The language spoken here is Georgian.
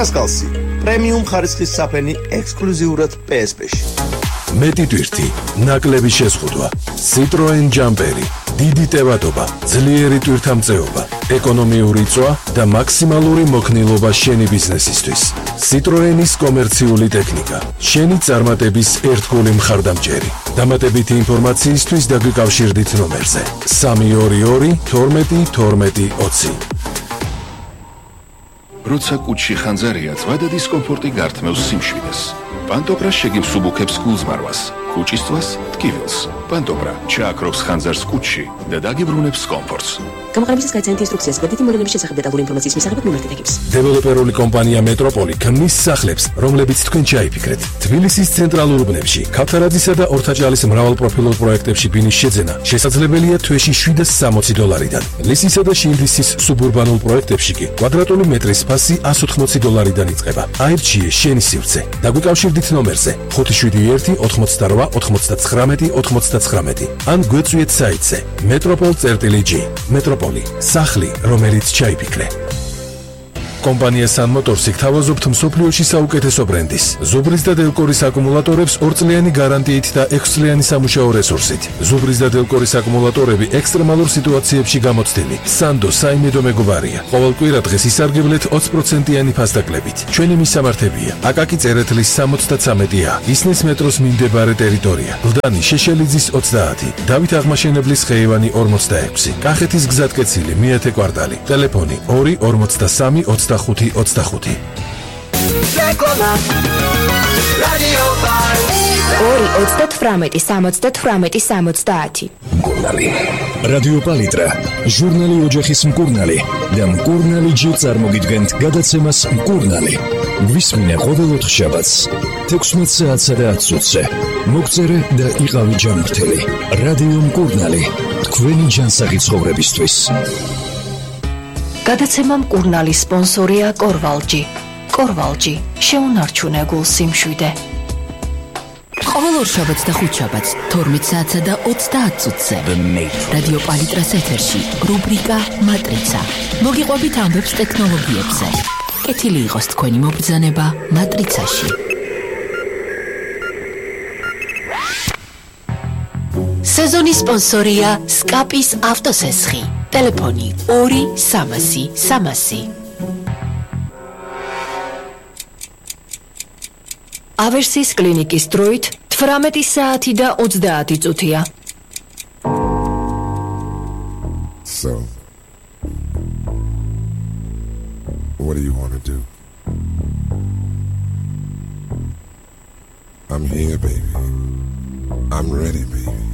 Uraskal-ში პრემიუმ ხარისხის საფენი ექსკლუზიურად PSP-ში. მეტი ტვირთი, ნაკლები შეზღუდვა, Citroen Jumperi, დიდი ტევადობა, ძლიერი ტვირთამწეობა, ეკონომიური წვა და მაქსიმალური მოქნილობა შენი ბიზნესისთვის. Citroenis კომერციული ტექნიკა, შენი წარმატების ერთგული მხარდამჭერი. დამატებითი ინფორმაციისთვის დაგიკავშირდით ნომერზე 322 12 12 20. როცა კუჩში ხანძარია, ზღვა და დისკომფორტი გართმევს სიმშვიდეს. პანტოპრა შეგიმსუბუქებს გულზმარვას, კუჩისთვის ტკივილს. პანტოპრა ჩააქრობს ხანძარს კუჩში და დაგიბრუნებს კომფორტს. გამოყენებისას გაიცანეთ ინსტრუქციას გვერდითი მოდელების შესახებ დეტალური ინფორმაციის მისაღებად ნუმერტიკებს. დეველოპერული კომპანია მეტროპოლი ქმნის სახლებს, რომლებიც თქვენ ჩაიფიქრეთ. თბილისის ცენტრალურ უბნებში, ქავთარაძისა და ორთაჭალის მრავალპროფილურ პროექტებში ბინის შეძენა შესაძლებელია თვეში $760-დან. ლისისა და შილდისის სუბურბანულ პროექტებში კი კვადრატული მეტრის ფასი $180-დან იწყება. აირჩიე შენი სივრცე. დაგვიკავშირდით ნომერზე 571 88 99 99 ან გვეწვიეთ საიტზე metropol.g. მეტროპოლი, სახლი, რომელიც ჩაიფიქრე. კომპანია Sun Motors გთავაზობთ მსოფლიოში საუკეთესო ბრენდის, ზუბრის და დელკორის აკუმულატორებს 2-წლიანი გარანტიით და 6-წლიანი სამუშაო რესურსით. ზუბრის და დელკორის აკუმულატორები ექსტრემალურ სიტუაციებში გამოცდილი. Sando საიმედო მეგობარია. ყოველ კვირა დღეს ისარგებლეთ 20%-იანი ფასდაკლებით. ჩვენი მისამართებია: აკაკი წერეთლის 73A, ისნის მეტროს მიმდებარე ტერიტორია, გლდანი შეშელიძის 30, დავით აღმაშენებლის ხეივანი 46, კახეთის გზატკეცილი მეათე კვარტალი, ტელეფონი 2 43 25. Reklama Radio Bar 2-38-70-70. მკურნალი რადიო პალიტრა ჟურნალი ოჯახის მკურნალი და მკურნალი ჯი წარმოგიდგენთ გადაცემას მკურნალი. გვისმინე ყოველ ოთხშაბათს 16 საათსა და 10 წუთზე. მოგწერე და იყავი ჯანმრთელი. რადიო მკურნალი, თქვენი ჯანსაღი ცხოვრებისთვის. გადაცემა მკურნალის სპონსორია კორვალჯი. კორვალჯი შეუნარჩუნე გულ სიმშვიდე. ყოველ ორშაბათს და ხუთშაბათს 12 საათსა და 30 წუთზე. რადიო პალიტრას ეთერში რუბრიკა მატრიცა. მოგიყვებით ამბებს ტექნოლოგიებზე. კეთილი იყოს თქვენი მობრძანება მატრიცაში. სეზონის სპონსორია სკაპის ავტოსესხი. ტელეფონი 2 300 300. ავერსის კლინიკის დროით 18 საათი და 30 წუთია. So, what do you want to do? I'm here, baby. I'm ready, baby.